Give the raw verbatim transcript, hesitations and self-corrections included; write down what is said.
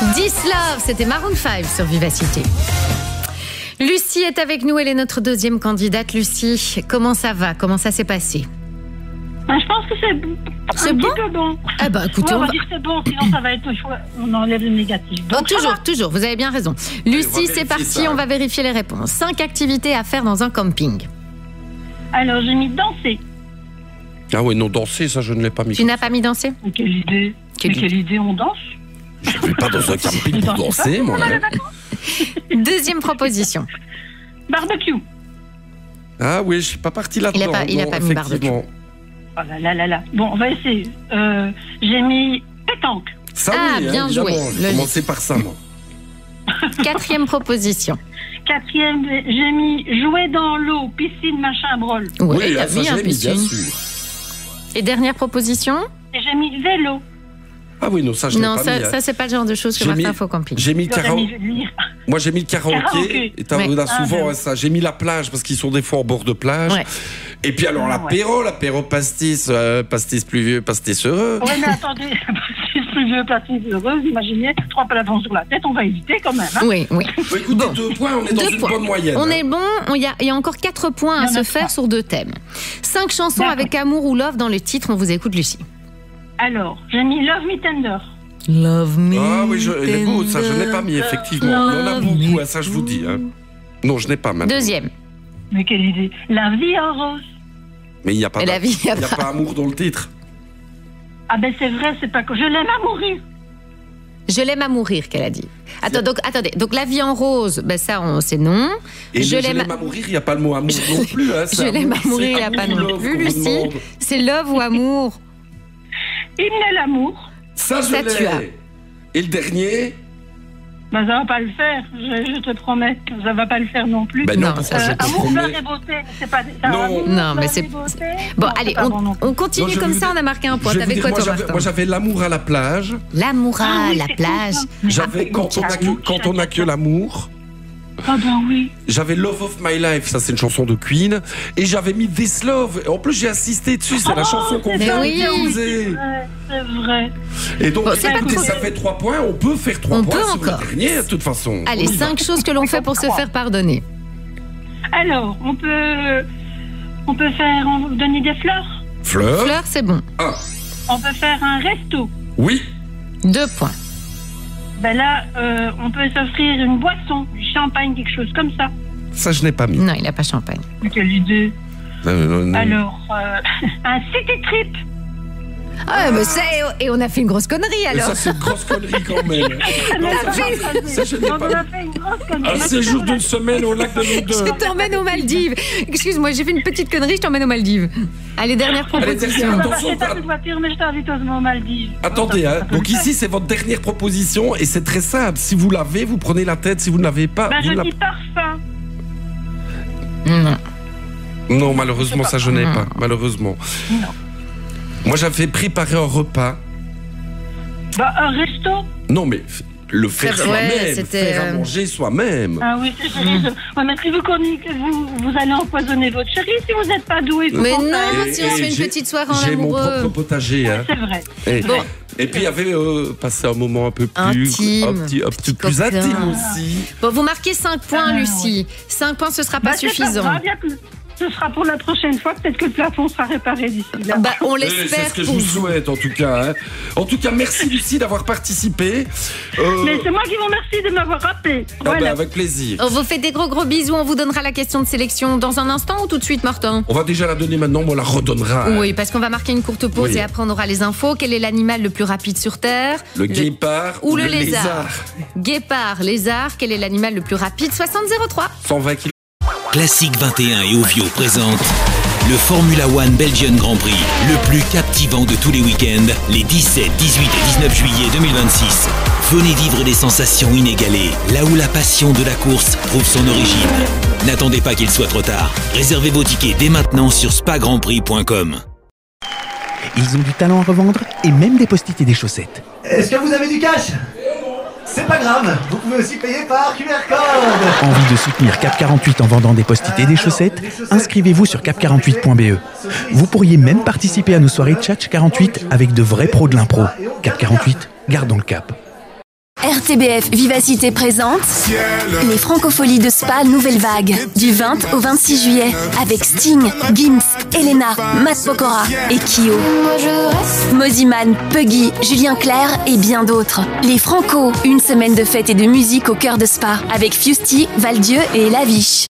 This Love, c'était Maroon cinq sur Vivacité. Lucie est avec nous, elle est notre deuxième candidate. Lucie, comment ça va? Comment ça s'est passé? Ben, je pense que c'est bon. C'est un bon petit peu bon. Ah bah écoutez, ouais, on on va va... dire c'est bon, sinon ça va être on enlève le négatif. Oh, Donc, toujours, toujours, vous avez bien raison. Lucie, c'est parti, ça. on va vérifier les réponses. Cinq activités à faire dans un camping. Alors j'ai mis danser. Ah oui, non, danser, ça je ne l'ai pas mis. Tu n'as pas mis danser? Mais quelle idée. Quelle Mais quelle idée, on danse. Je ne vais pas dans un camping pour danser, moi. Deuxième proposition. Barbecue. Ah oui, je suis pas parti là-dedans. Il a pas- il a non, pas mis barbecue. effectivement. Oh là là là là. Bon, on va essayer. Euh, j'ai mis pétanque. Ça, Ah, oui, bien hein, joué. évidemment. J'ai Le- commencé par ça, moi. Quatrième proposition. Quatrième, j'ai mis jouer dans l'eau, piscine, machin, brol. Ouais, oui, il a ah, ça, mis je un l'ai mis, bien piscine. sûr. Et dernière proposition? Et j'ai mis vélo. Ah oui, non, ça, je l'ai Non, pas ça, mis. hein. ça c'est pas le genre de choses que J'ai Martin mis- faut au camping. J'ai mis le J'aurais karaoké. mis lire. Moi, j'ai mis le karaoké. Karaoké. Et t'as Ouais. on a Ah, souvent ben hein, ça. J'ai mis la plage parce qu'ils sont des fois en bord de plage. Ouais. Et puis alors, Ah, l'apéro, l'apéro pastis, euh, pastis pluvieux, pastis heureux. Ouais, mais attendez, si c'est plus vieux, pastis heureuse, imaginez, trois plafonds sur la tête, on va éviter quand même. Hein. Oui, oui. Bah, écoutez, Bon. deux points, on est dans Deux une points. bonne moyenne. On hein. est bon, il y, a- il y a encore quatre points à Il y en se a faire trois. sur deux thèmes. Cinq chansons D'accord. avec amour ou love dans le titre, on vous écoute Lucie. Alors, j'ai mis Love Me Tender. Love me. Ah oui, je, il est beau, ça, je n'ai pas mis, effectivement. Il y en a beaucoup, hein, ça, je vous dis. hein. Non, je n'ai pas maintenant. Deuxième. Mais quelle idée. La vie en rose. Mais il n'y a pas, Et la vie, il y a il y a pas. pas amour dans le titre. Ah ben c'est vrai, c'est pas que je l'aime à mourir. Je l'aime à mourir, qu'elle a dit. Attends, donc, attendez, donc la vie en rose, ben ça, on c'est non. Et je le l'aime à mourir, il n'y a pas le mot amour non plus. Hein, Je c'est l'aime à amour, mourir, il c'est n'y a pas amour, non love plus, qu'on vous Lucie. demande. C'est love ou amour? Hymne à l'amour. Ça, je Ça, tu as. l'ai. Et le dernier Ben ça va pas le faire, je, je te promets. Ça va pas le faire non plus. Ben non, Non, pourquoi ça, je Euh, te amour, promets fleur et beauté, c'est pas... Non. Amour, Non, mais fleur c'est- et beauté. Bon, Non, allez, c'est pas on, bon non plus. on continue Non, je comme vais ça, vous on a marqué un point. Je vais T'avais vous quoi, dire, toi, moi, j'avais- Martin? moi, j'avais l'amour à la plage. L'amour Ah à oui, la c'est plage. cool, ça. J'avais quand on a que, quand on a que l'amour. Ah ben oui. J'avais Love of My Life, ça c'est une chanson de Queen. Et j'avais mis This Love. Et en plus, j'ai assisté dessus, c'est la Oh, chanson qu'on c'est vient vrai, d'utiliser. Ouais, c'est vrai. Et donc, Bon, c'est pas écoutez, trop- ça fait trois points. On peut faire trois On points peut sur encore. le dernier, de toute façon. Allez, On y va. cinq choses que l'on fait pour se faire pardonner. Alors, on peut... On peut faire... on- donner des fleurs. Fleur. Fleur, c'est bon. Un. On peut faire un resto. Oui. Deux points. Ben là, euh, on peut s'offrir une boisson, du champagne, quelque chose comme ça. Ça, je n'ai pas mis. Non, il n'a pas champagne. Mais quelle idée. Non, non, non. Alors, euh, un city trip. Ah, mais ça, et- et on a fait une grosse connerie Mais alors. ça, c'est une grosse connerie quand même. Non, On a ça, fait- ça, je n'ai on pas a mis. fait une grosse connerie. Un séjour d'une semaine au lac de l'Odeur. Je t'emmène aux Maldives. Excuse-moi, j'ai fait une petite connerie, je t'emmène aux Maldives. Allez, dernière Allez, proposition. dernière. Je Attention, pas de voiture, mais je t'invite aux Maldives. Attendez, hein. Donc ici, c'est votre dernière proposition et c'est très simple. Si vous l'avez, vous prenez la tête. Si vous ne l'avez pas, Ben, vous je la... dis parfum. Non. Non, malheureusement, ça, je n'ai Non. pas. Malheureusement. Non. Moi, j'avais préparé un repas. Bah, un resto. Non, mais f- le faire Ouais, soi-même, c'était, faire à euh, manger soi-même. Ah oui, c'est chérie. Ouais, mais si vous connaissez que vous, vous allez empoisonner votre chérie si vous n'êtes pas doué. Mais vous non, pensez. Et- si on se et fait une j'ai- petite soirée en J'ai mon propre amoureux. potager. Hein. C'est vrai. Et, Bon. et puis, il y avait euh, passé un moment un peu plus Intime, un petit, un petit plus cocktail. intime aussi. Bon, vous marquez cinq points, Ah, Lucie. cinq points, ce sera pas Bah, c'est suffisant. grave, bien que ce sera pour la prochaine fois. Peut-être que le plafond sera réparé d'ici là. Bah, on Eh, l'espère C'est ce que je pour vous vous. souhaite en tout cas. Hein. En tout cas, merci Lucie d'avoir participé. Euh, Mais c'est moi qui vous remercie de m'avoir rappelé. ah ben, Voilà. avec plaisir. On vous fait des gros gros bisous. On vous donnera la question de sélection dans un instant ou tout de suite, Martin? On va déjà la donner maintenant, mais on la redonnera. hein. Oui, parce qu'on va marquer une courte pause Oui. et après on aura les infos. Quel est l'animal le plus rapide sur Terre? Le guépard ou le lézard. Guépard, lézard, quel est l'animal le plus rapide? soixante zéro trois. cent vingt kilos. Classique vingt et un et Ovio présente le Formula One Belgian Grand Prix, le plus captivant de tous les week-ends, les dix-sept, dix-huit et dix-neuf juillet deux mille vingt-six. Venez vivre des sensations inégalées, là où la passion de la course trouve son origine. N'attendez pas qu'il soit trop tard. Réservez vos tickets dès maintenant sur spa grand prix point com. Ils ont du talent à revendre et même des post-it et des chaussettes. Est-ce que vous avez du cash? C'est pas grave, vous pouvez aussi payer par Q R code. Envie de soutenir Cap quarante-huit en vendant des post-it et des chaussettes? Inscrivez-vous sur cap quarante-huit point b e. Vous pourriez même participer à nos soirées Tchatch quarante-huit avec de vrais pros de l'impro. Cap quarante-huit, gardons le cap. R T B F Vivacité présente les Francopholies de Spa Nouvelle Vague du vingt au vingt-six juillet avec Sting, Gims, Elena, Matt Pokora et Kyo. Moziman, Puggy, Julien Clerc et bien d'autres. Les Franco, une semaine de fête et de musique au cœur de Spa avec Fusty, Valdieu et Laviche.